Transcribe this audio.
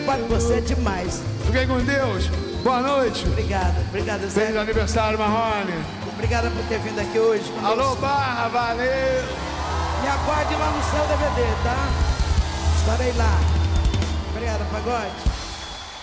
trabalho com você é demais. Fiquem com Deus. Boa noite. Obrigado, Zé. Feliz aniversário, Marrone. Obrigado por ter vindo aqui hoje. Alô, Barra, valeu. Me aguarde lá no seu DVD, tá? Estarei lá. Obrigado, Pagode.